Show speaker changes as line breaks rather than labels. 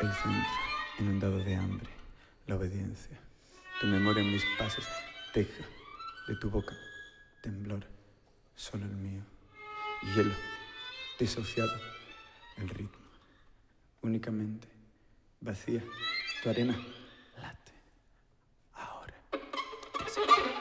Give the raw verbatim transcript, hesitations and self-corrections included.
El centro, inundado de hambre, la obediencia. Tu memoria en mis pasos, teja de tu boca, temblor, solo el mío. Hielo, disociado, el ritmo. Únicamente, vacía, tu arena late. Ahora, te